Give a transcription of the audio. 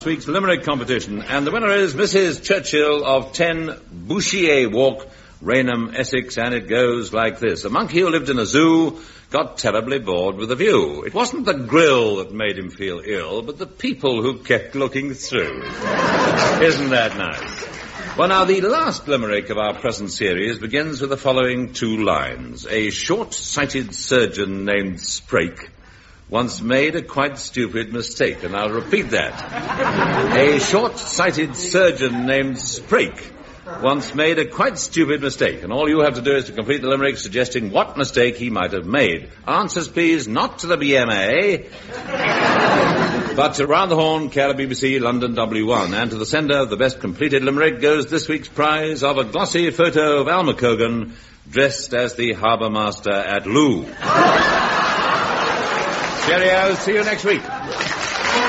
Week's Limerick competition, and the winner is Mrs. Churchill of 10 Bouchier Walk, Raynham, Essex, and it goes like this. A monkey who lived in a zoo got terribly bored with the view. It wasn't the grill that made him feel ill, but the people who kept looking through. Isn't that nice? Well, now, the last limerick of our present series begins with the following two lines. A short-sighted surgeon named Sprake once made a quite stupid mistake, and I'll repeat that. A short-sighted surgeon named Sprake once made a quite stupid mistake, and all you have to do is to complete the limerick suggesting what mistake he might have made. Answers, please, not to the BMA, but to Round the Horn, Care BBC, London W1. And to the sender of the best completed limerick goes this week's prize of a glossy photo of Alma Cogan dressed as the harbour master at Loo. Cheerio, see you next week.